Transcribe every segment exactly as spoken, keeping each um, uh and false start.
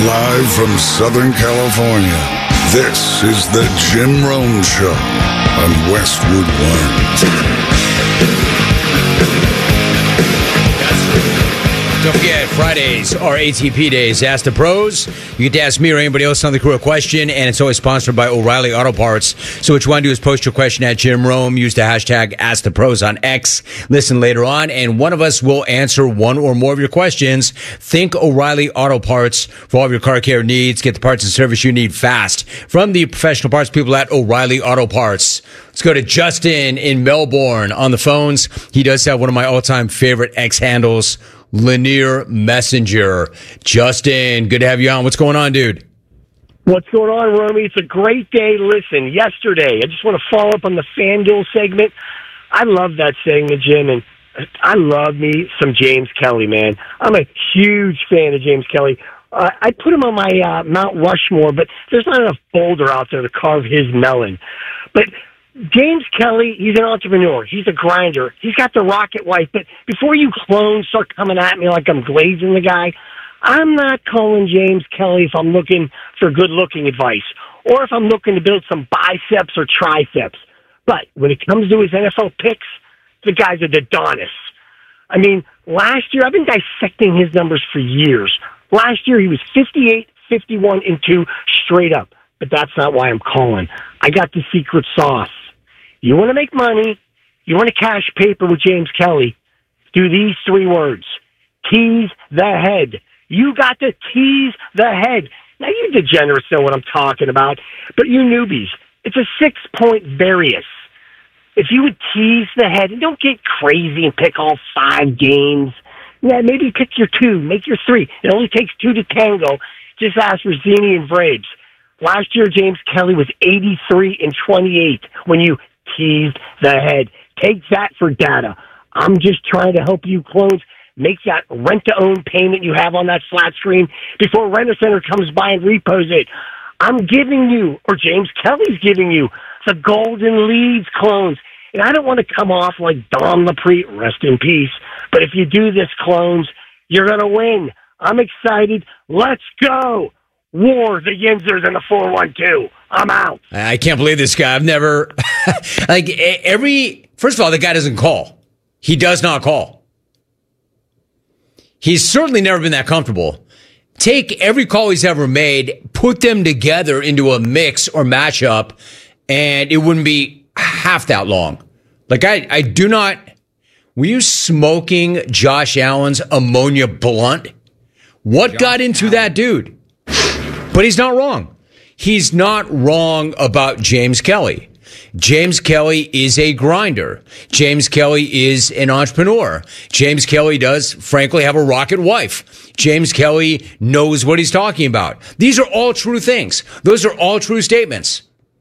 Live from Southern California, this is the Jim Rome Show on Westwood One. Don't forget, Fridays are A T P days. Ask the pros. You get to ask me or anybody else on the crew a question, and it's always sponsored by O'Reilly Auto Parts. So what you want to do is post your question at Jim Rome. Use the hashtag Ask the Pros on X. Listen later on, and one of us will answer one or more of your questions. Think O'Reilly Auto Parts for all of your car care needs. Get the parts and service you need fast from the professional parts people at O'Reilly Auto Parts. Let's go to Justin in Melbourne on the phones. He does have one of my all-time favorite X handles, Lanier Messenger. Justin, good to have you on. What's going on, dude? What's going on, Romy? It's a great day. Listen, yesterday, I just want to follow up on the FanDuel segment. I love that segment, Jim, and I love me some James Kelly, man. I'm a huge fan of James Kelly. Uh, I put him on my uh, Mount Rushmore, but there's not enough boulder out there to carve his melon. But James Kelly, he's an entrepreneur. He's a grinder. He's got the rocket wife. But before you clones start coming at me like I'm glazing the guy, I'm not calling James Kelly if I'm looking for good-looking advice or if I'm looking to build some biceps or triceps. But when it comes to his N F L picks, the guy's a Adonis. I mean, last year, I've been dissecting his numbers for years. Last year, he was fifty-eight, fifty-one, and two straight up. But that's not why I'm calling. I got the secret sauce. You want to make money, you want to cash paper with James Kelly, do these three words. Tease the head. You got to tease the head. Now, you degenerates know what I'm talking about, but you newbies, it's a six-point variance. If you would tease the head, and don't get crazy and pick all five games, yeah, maybe pick your two, make your three. It only takes two to tango. Just ask for Zini and Vrabes. Last year, James Kelly was eighty-three and twenty-eight when you teased the head. Take that for data. I'm just trying to help you clones make that rent-to-own payment you have on that flat screen before Rent-A-Center comes by and repos it. I'm giving you, or James Kelly's giving you, the golden leads, clones. And I don't want to come off like Don LaPree, rest in peace, but if you do this, clones, you're going to win. I'm excited. Let's go. War, the Yinzers, and the four one two. I'm out. I can't believe this guy. I've never, like, every, first of all, the guy doesn't call. He does not call. He's certainly never been that comfortable. Take every call he's ever made, put them together into a mix or matchup, and it wouldn't be half that long. Like, I, I do not, were you smoking Josh Allen's ammonia blunt? What Josh got into Allen. That dude? But he's not wrong. He's not wrong about James Kelly. James Kelly is a grinder. James Kelly is an entrepreneur. James Kelly does, frankly, have a rocket wife. James Kelly knows what he's talking about. These are all true things. Those are all true statements.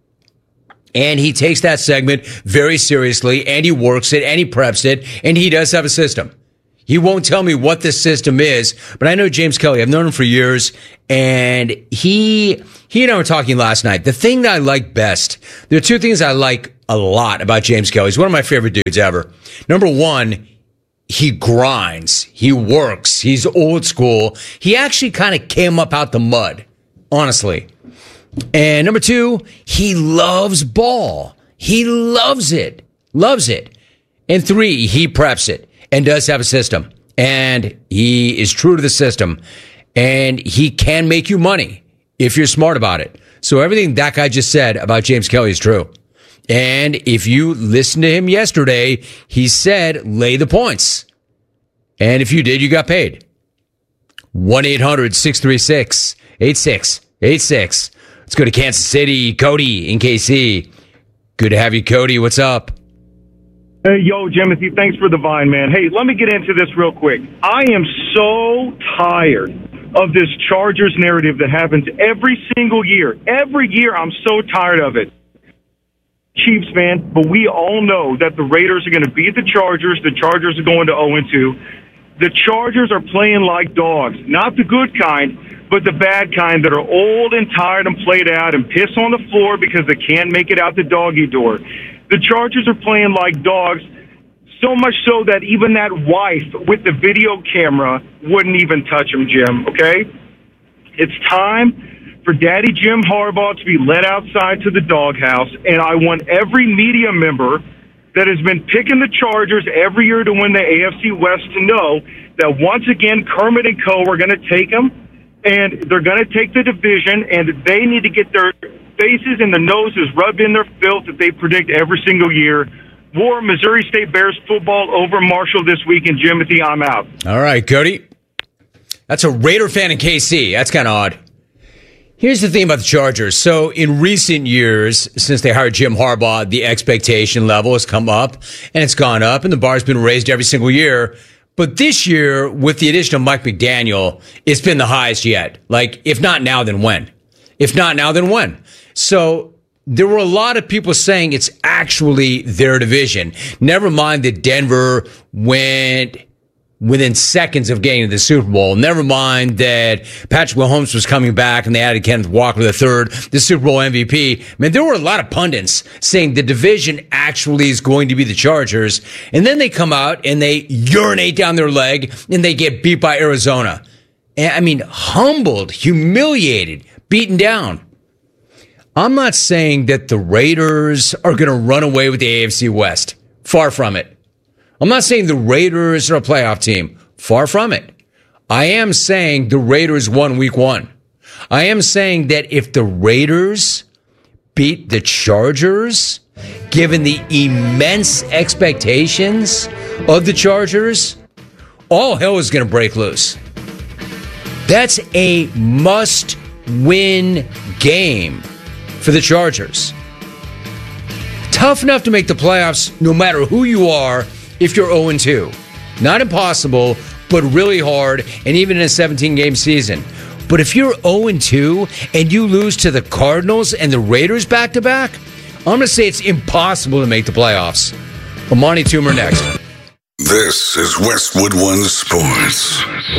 And he takes that segment very seriously, and he works it, and he preps it, and he does have a system. He won't tell me what this system is, but I know James Kelly. I've known him for years, and he he and I were talking last night. The thing that I like best, there are two things I like a lot about James Kelly. He's one of my favorite dudes ever. Number one, he grinds. He works. He's old school. He actually kind of came up out the mud, honestly. And number two, he loves ball. He loves it. Loves it. And three, he preps it. And does have a system. And he is true to the system. And he can make you money if you're smart about it. So everything that guy just said about James Kelly is true. And if you listened to him yesterday, he said, lay the points. And if you did, you got paid. one eight hundred six three six eight six eight six. Let's go to Kansas City. Cody in K C. Good to have you, Cody. What's up? Hey, yo, Jimothy, thanks for the vine, man. Hey, let me get into this real quick. I am so tired of this Chargers narrative that happens every single year. Every year, I'm so tired of it. Chiefs, man, but we all know that the Raiders are going to beat the Chargers. The Chargers are going to oh and two. The Chargers are playing like dogs, not the good kind, but the bad kind that are old and tired and played out and piss on the floor because they can't make it out the doggy door. The Chargers are playing like dogs, so much so that even that wife with the video camera wouldn't even touch him, Jim, okay? It's time for Daddy Jim Harbaugh to be led outside to the doghouse, and I want every media member that has been picking the Chargers every year to win the A F C West to know that once again Kermit and Co. are going to take them, and they're going to take the division, and they need to get their faces and their noses rubbed in their filth that they predict every single year. War Missouri State Bears football over Marshall this week, and Jimothy, I'm out. All right, Cody. That's a Raider fan in K C. That's kind of odd. Here's the thing about the Chargers. So in recent years, since they hired Jim Harbaugh, the expectation level has come up, and it's gone up, and the bar's been raised every single year. But this year, with the addition of Mike McDaniel, it's been the highest yet. Like, if not now, then when? If not now, then when? So there were a lot of people saying it's actually their division. Never mind that Denver went within seconds of getting to the Super Bowl. Never mind that Patrick Mahomes was coming back and they added Kenneth Walker the third, the Super Bowl M V P. I mean, there were a lot of pundits saying the division actually is going to be the Chargers. And then they come out and they urinate down their leg and they get beat by Arizona. And, I mean, humbled, humiliated, beaten down. I'm not saying that the Raiders are going to run away with the A F C West. Far from it. I'm not saying the Raiders are a playoff team. Far from it. I am saying the Raiders won week one. I am saying that if the Raiders beat the Chargers, given the immense expectations of the Chargers, all hell is going to break loose. That's a must-win game for the Chargers. Tough enough to make the playoffs no matter who you are if you're oh and two. Not impossible, but really hard, and even in a seventeen-game season. But if you're oh and two and you lose to the Cardinals and the Raiders back-to-back, I'm going to say it's impossible to make the playoffs. Amani Toomer next. This is Westwood One Sports.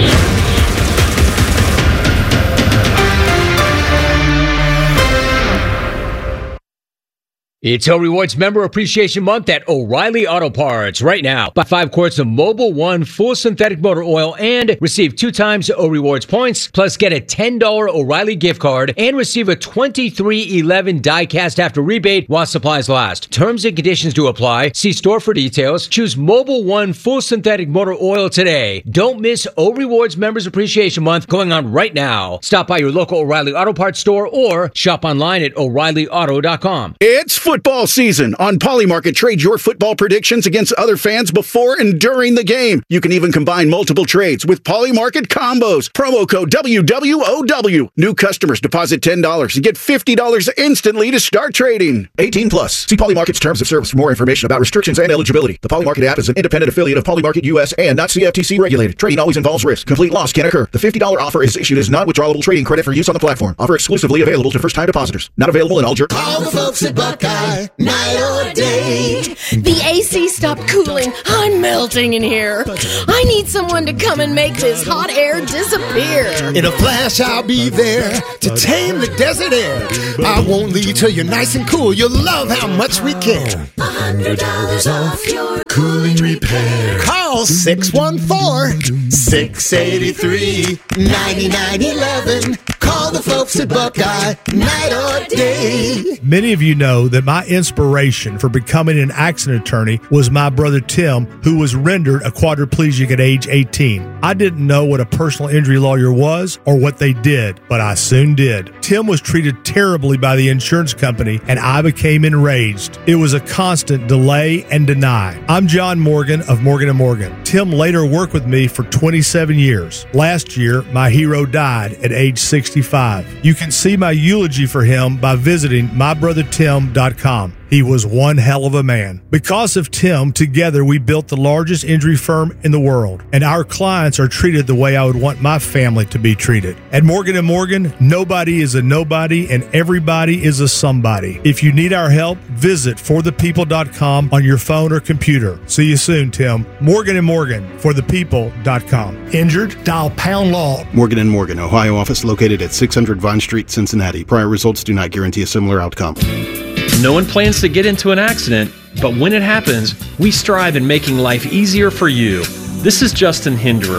It's O Rewards Member Appreciation Month at O'Reilly Auto Parts right now. Buy five quarts of Mobil One full synthetic motor oil and receive two times O Rewards points. Plus, get a ten dollars O'Reilly gift card and receive a twenty-three eleven die-cast after rebate while supplies last. Terms and conditions do apply. See store for details. Choose Mobil One full synthetic motor oil today. Don't miss O Rewards Members Appreciation Month going on right now. Stop by your local O'Reilly Auto Parts store or shop online at O'Reilly Auto dot com. It's football season. On Polymarket, trade your football predictions against other fans before and during the game. You can even combine multiple trades with Polymarket combos. Promo code W W O W. New customers deposit ten dollars and get fifty dollars instantly to start trading. eighteen plus. See Polymarket's terms of service for more information about restrictions and eligibility. The Polymarket app is an independent affiliate of Polymarket U S and not C F T C regulated. Trading always involves risk. Complete loss can occur. The fifty dollars offer is issued as non-withdrawable trading credit for use on the platform. Offer exclusively available to first-time depositors. Not available in all jurisdictions. Call the folks at Buckeye. Night or day. The A C stopped cooling. I'm melting in here. I need someone to come and make this hot air disappear. In a flash, I'll be there to tame the desert air. I won't leave till you're nice and cool. You'll love how much we care. A hundred dollars off your cooling repair. Call six one four, six eight three, nine nine one one. Call the folks at Buckeye. Night or day. Many of you know that my inspiration for becoming an accident attorney was my brother Tim, who was rendered a quadriplegic at age eighteen. I didn't know what a personal injury lawyer was or what they did, but I soon did. Tim was treated terribly by the insurance company, and I became enraged. It was a constant delay and deny. I'm John Morgan of Morgan and Morgan. Tim later worked with me for twenty-seven years. Last year, my hero died at age sixty-five. You can see my eulogy for him by visiting my brother tim dot com. He was one hell of a man. Because of Tim, together we built the largest injury firm in the world, and our clients are treated the way I would want my family to be treated. At Morgan and Morgan, nobody is a nobody and everybody is a somebody. If you need our help, visit for the people dot com on your phone or computer. See you soon, Tim. Morgan and Morgan, for the people dot com. Injured? Dial pound law. Morgan and Morgan, Ohio office located at six hundred Vine Street, Cincinnati. Prior results do not guarantee a similar outcome. No one plans to get into an accident, but when it happens, we strive in making life easier for you. This is Justin Hinderer.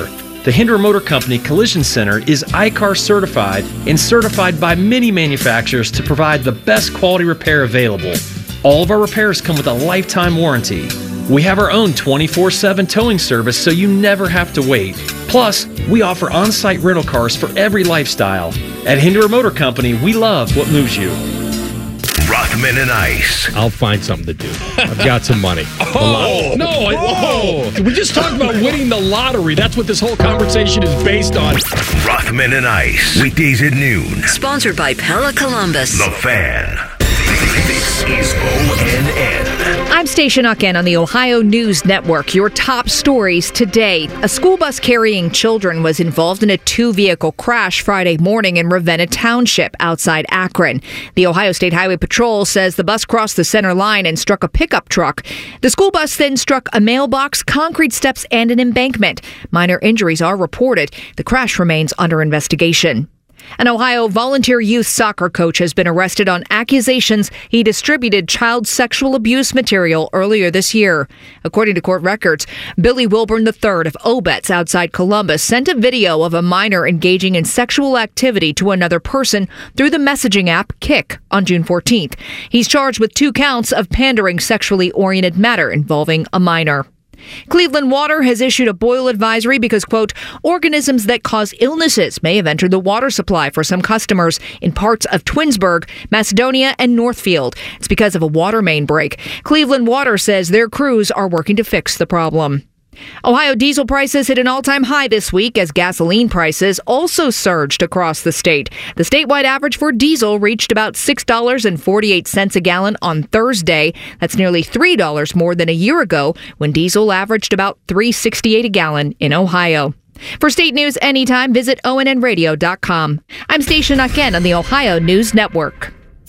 The Hinder Motor Company Collision Center is I C A R certified and certified by many manufacturers to provide the best quality repair available. All of our repairs come with a lifetime warranty. We have our own twenty-four seven towing service, so you never have to wait. Plus, we offer on-site rental cars for every lifestyle. At Hinder Motor Company, we love what moves you. Rothman and Ice. I'll find something to do. I've got some money. Oh, no. I, whoa. We just talked about winning the lottery. That's what this whole conversation is based on. Rothman and Ice. Weekdays at noon. Sponsored by Pella Columbus. The Fan. This is O N N. I'm Stacia Nucken on the Ohio News Network. Your top stories today. A school bus carrying children was involved in a two-vehicle crash Friday morning in Ravenna Township outside Akron. The Ohio State Highway Patrol says the bus crossed the center line and struck a pickup truck. The school bus then struck a mailbox, concrete steps, and an embankment. Minor injuries are reported. The crash remains under investigation. An Ohio volunteer youth soccer coach has been arrested on accusations he distributed child sexual abuse material earlier this year. According to court records, Billy Wilburn the third of Obetz outside Columbus sent a video of a minor engaging in sexual activity to another person through the messaging app Kik on June fourteenth. He's charged with two counts of pandering sexually oriented matter involving a minor. Cleveland Water has issued a boil advisory because, quote, organisms that cause illnesses may have entered the water supply for some customers in parts of Twinsburg, Macedonia, and Northfield. It's because of a water main break. Cleveland Water says their crews are working to fix the problem. Ohio diesel prices hit an all-time high this week as gasoline prices also surged across the state. The statewide average for diesel reached about six dollars and forty-eight cents a gallon on Thursday. That's nearly three dollars more than a year ago when diesel averaged about three dollars and sixty-eight cents a gallon in Ohio. For state news anytime, visit O N N radio dot com. I'm Stacia Nucken on the Ohio News Network.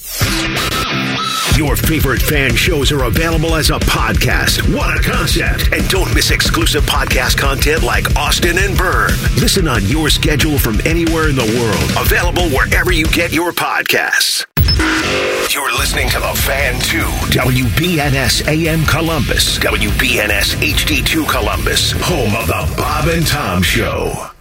Your favorite fan shows are available as a podcast. What a concept! And don't miss exclusive podcast content like Austin and Byrne. Listen on your schedule from anywhere in the world. Available wherever you get your podcasts. You're listening to The Fan two, W B N S A M Columbus, W B N S H D two Columbus, home of The Bob and Tom Show.